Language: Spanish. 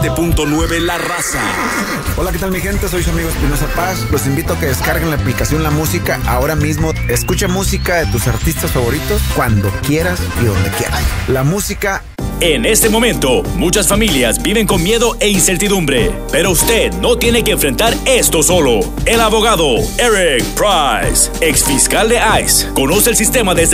97.9 La Raza. Hola, ¿qué tal mi gente? Soy su amigo Espinosa Paz. Los invito a que descarguen la aplicación La Música ahora mismo. Escucha música de tus artistas favoritos cuando quieras y donde quieras. La Música. En este momento, muchas familias viven con miedo e incertidumbre, pero usted no tiene que enfrentar esto solo. El abogado Eric Price, ex fiscal de ICE, conoce el sistema desde